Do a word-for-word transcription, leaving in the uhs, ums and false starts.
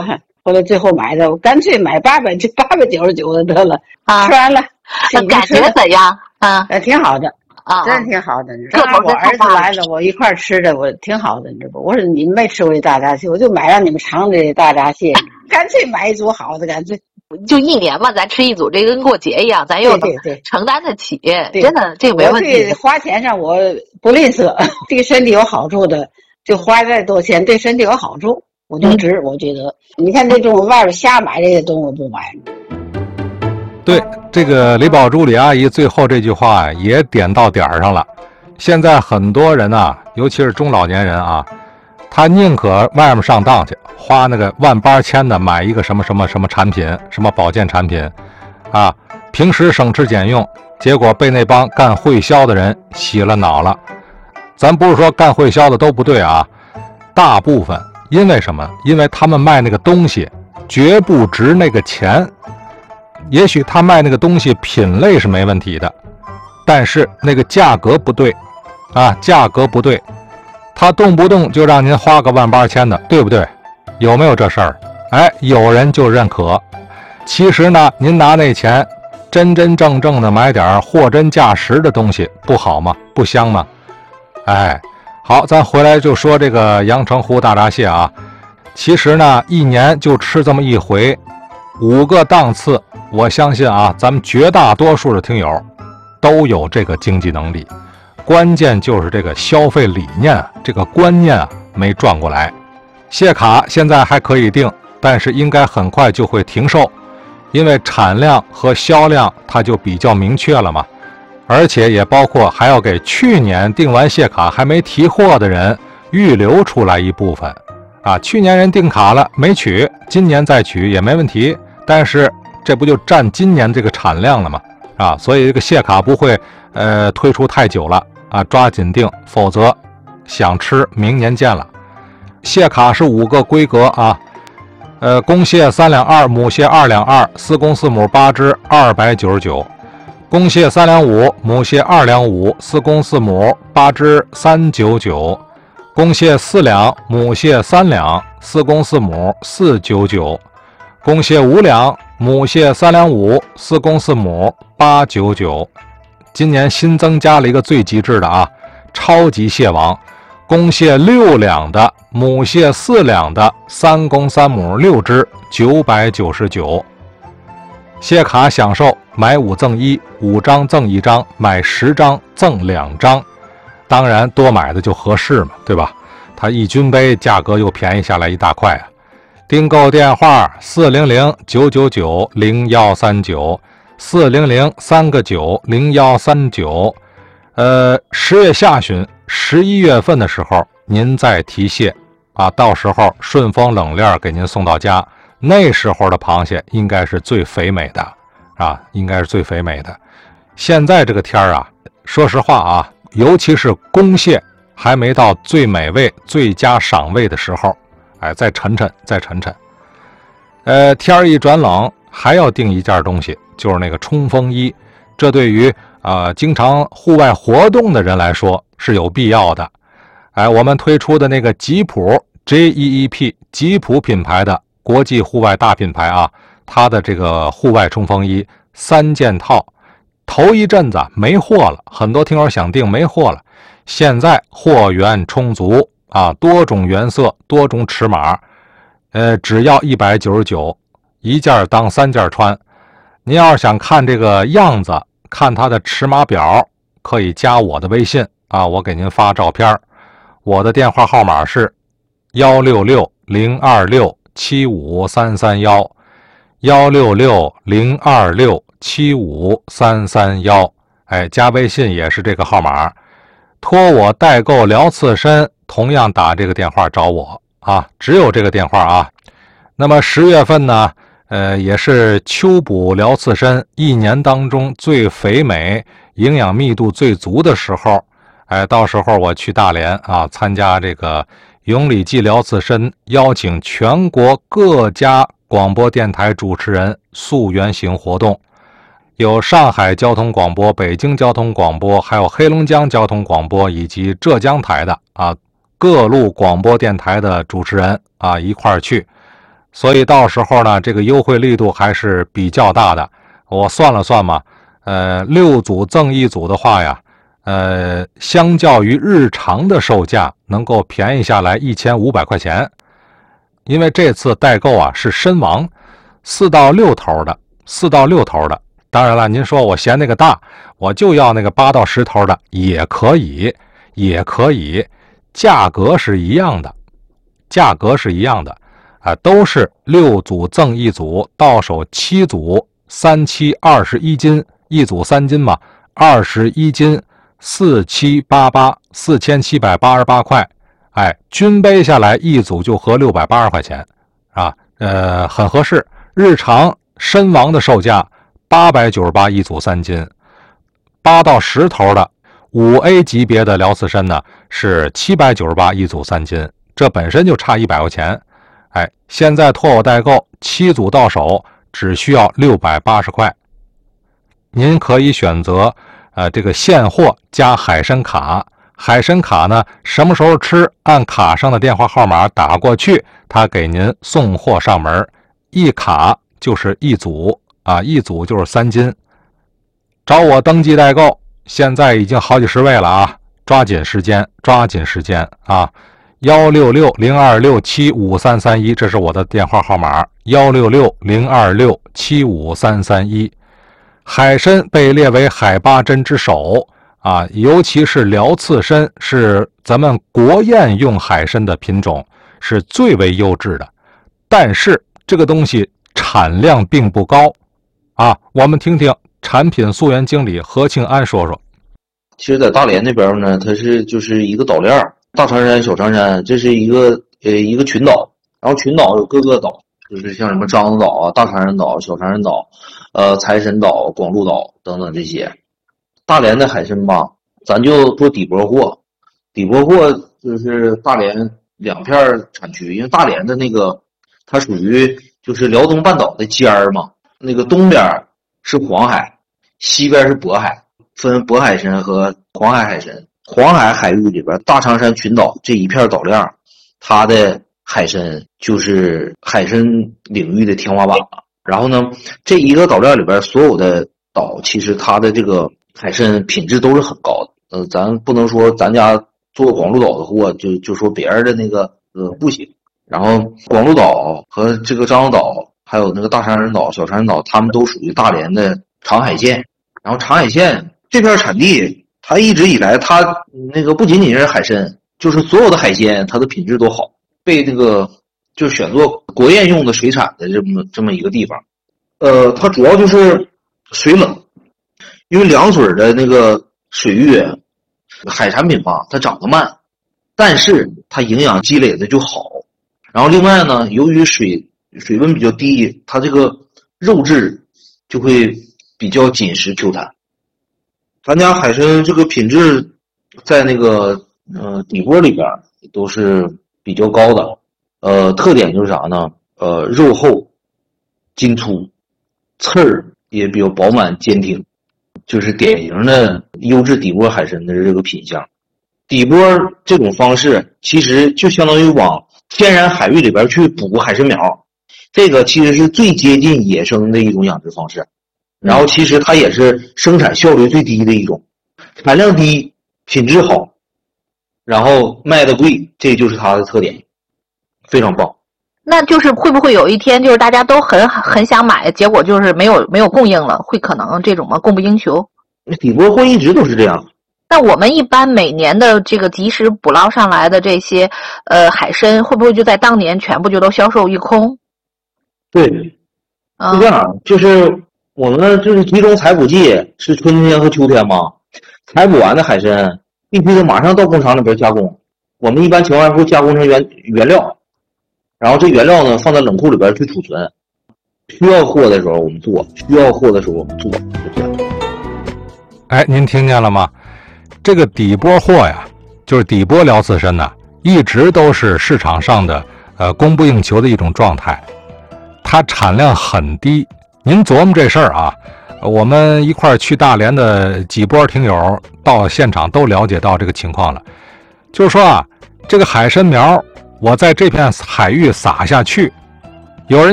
后来最后买的，我干脆买八百就八百九十九的得了。啊，吃完了， 感觉怎样？啊， 呃，挺好的。啊，真是挺好的。正好我儿子来了，我一块吃的，我挺好的，你知道不？我说你们没吃过这大闸蟹，我就买让你们尝这大闸蟹，干脆买一组好的，干脆就一年嘛，咱吃一组，这跟过节一样，咱又能承担得起。对对对，真的，这个没问题。 花钱上我不吝啬，对身体有好处的，就花再多钱，对身体有好处，我就值。嗯、我觉得，你看这种外边瞎买这些东西，我不买。 对，这个李宝珠李阿姨最后这句话也点到点儿上了。现在很多人啊，尤其是中老年人啊，他宁可外面上当去，花那个万八千的买一个什么什么什么产品，什么保健产品啊，平时省吃俭用，结果被那帮干会销的人洗了脑了。咱不是说干会销的都不对啊，大部分因为什么？因为他们卖那个东西绝不值那个钱。也许他卖那个东西品类是没问题的，但是那个价格不对啊，价格不对，他动不动就让您花个万八千的，对不对？有没有这事儿？哎，有人就认可。其实呢，您拿那钱真真正正的买点货真价实的东西，不好吗？不香吗？哎，好，咱回来就说这个阳澄湖大闸蟹啊。其实呢，一年就吃这么一回，五个档次。我相信啊，咱们绝大多数的听友都有这个经济能力，关键就是这个消费理念，这个观念啊没转过来。蟹卡现在还可以订，但是应该很快就会停售，因为产量和销量它就比较明确了嘛，而且也包括还要给去年订完蟹卡还没提货的人预留出来一部分啊，去年人订卡了没取，今年再取也没问题，但是这不就占今年这个产量了吗？啊，所以这个蟹卡不会呃推出太久了啊，抓紧订，否则想吃明年见了。蟹卡是五个规格啊，呃，公蟹三两二，母蟹二两二，四公四母八只，二百九十九；公蟹三两五，母蟹二两五，四公四母八只，三九九；公蟹四两，母蟹三两，四公四母四九九；公蟹五两。母蟹三两五，四公四母八九九。今年新增加了一个最极致的啊，超级蟹王，公蟹六两的，母蟹四两的，三公三母六只，九百九十九。蟹卡享受买五赠一，五张赠一张，买十张赠两张。当然多买的就合适嘛，对吧？它一均杯价格又便宜下来一大块啊。订购电话四零零九九九零幺三九，四零零三个九零幺三九。呃，十月下旬、十一月份的时候，您再提蟹啊，到时候顺丰冷链给您送到家。那时候的螃蟹应该是最肥美的啊，应该是最肥美的。现在这个天儿啊，说实话啊，尤其是公蟹还没到最美味、最佳赏味的时候。哎，再沉沉，再沉沉。呃，天儿一转冷，还要订一件东西，就是那个冲锋衣。这对于啊、呃、经常户外活动的人来说是有必要的。哎，我们推出的那个吉普 J E E P 吉普品牌的国际户外大品牌啊，它的这个户外冲锋衣三件套，头一阵子没货了，很多听友想订没货了，现在货源充足。啊，多种原色，多种尺码，呃，只要一百九十九，一件当三件穿。您要是想看这个样子，看它的尺码表，可以加我的微信啊，我给您发照片。我的电话号码是幺六六零二六七五三三幺，幺六六零二六七五三三幺。哎，加微信也是这个号码。托我代购聊刺身。同样打这个电话找我啊，只有这个电话啊。那么十月份呢，呃，也是秋捕聊刺身一年当中最肥美、营养密度最足的时候。哎，到时候我去大连啊，参加这个永里记聊刺身，邀请全国各家广播电台主持人溯源行活动。有上海交通广播、北京交通广播，还有黑龙江交通广播以及浙江台的啊。各路广播电台的主持人啊一块儿去， 所以到时候呢，这个优惠力度还是比较大的。我算了算嘛，呃，六组赠一组的话呀，呃，相较于日常的售价，能够便宜下来一千五百块钱。因为这次代购啊是身王，四到六头的，四到六头的。当然了，您说我嫌那个大，我就要那个八到十头的，也可以，也可以，价格是一样的，价格是一样的。啊，都是六组赠一组，到手七组，三七二十一斤，一组三斤嘛，二十一斤，四七八八，四千七百八十八块，哎，均背下来一组就合六百八十块钱，啊，呃，很合适。日常身王的售价八百九十八一组三斤，八到十头的五 A 级别的辽刺参呢是七百九十八一组三斤，这本身就差一百块钱。哎，现在托我代购七组到手只需要六百八十块。您可以选择呃这个现货加海参卡，海参卡呢什么时候吃，按卡上的电话号码打过去，他给您送货上门，一卡就是一组啊，一组就是三斤。找我登记代购，现在已经好几十位了啊，抓紧时间，抓紧时间啊！幺六六零二六七五三三一，这是我的电话号码，幺六六零二六七五三三一。海参被列为海八珍之首啊，尤其是辽刺参是咱们国宴用海参的品种，是最为优质的。但是这个东西产量并不高啊，我们听听产品溯源经理何庆安说说。 其实在大连那边呢，它是就是一个岛链，大长山、小长山，这是一个呃一个群岛，然后群岛有各个岛，就是像什么獐子岛啊、大长山岛、小长山岛、呃财神岛、广鹿岛等等这些。大连的海参吧，咱就做底波货，底波货就是大连两片产区，因为大连的那个它属于就是辽东半岛的尖儿嘛，那个东边是黄海，西边是渤海。分渤海参和黄海海参，黄海海域里边大长山群岛这一片岛链，它的海参就是海参领域的天花板了。然后呢，这一个岛链里边所有的岛，其实它的这个海参品质都是很高的。呃，咱不能说咱家做广鹿岛的货，就就说别人的那个呃不行。然后广鹿岛和这个獐子岛，还有那个大长山岛、小长山岛，他们都属于大连的长海县。然后长海县这片产地，它一直以来，它那个不仅仅是海参，就是所有的海鲜，它的品质都好，被这个就选做国宴用的水产的这么这么一个地方。呃，它主要就是水冷，因为凉水的那个水域，海产品吧，它长得慢，但是它营养积累的就好。然后另外呢，由于水水温比较低，它这个肉质就会比较紧实 Q 弹。咱家海参这个品质在那个呃底锅里边都是比较高的，呃特点就是啥呢？呃肉厚、筋粗，刺儿也比较饱满坚挺，就是典型的优质底锅海参的这个品相。底锅这种方式其实就相当于往天然海域里边去补海参苗，这个其实是最接近野生的一种养殖方式。然后其实它也是生产效率最低的一种，产量低，品质好，然后卖的贵，这就是它的特点，非常棒。 那就是会不会有一天就是大家都很很想买，结果就是没有没有供应了，会可能这种吗？供不应求？ 底锅货一直都是这样。 那我们一般每年的这个及时捕捞上来的这些呃海参，会不会就在当年全部就都销售一空？ 对，是这样，就是我们就是集中采捕季是春天和秋天嘛，采捕完的海参必须得马上到工厂里边加工。我们一般情况下会加工成原原料，然后这原料呢放在冷库里边去储存。需要货的时候我们做，需要货的时候我们做，就这样。 哎，您听见了吗？这个底波货呀，就是底波辽刺参呢，一直都是市场上的呃供不应求的一种状态，它产量很低。您琢磨这事儿啊，我们一块儿去大连的几波听友到现场都了解到这个情况了。就是说啊，这个海参苗我在这片海域撒下去，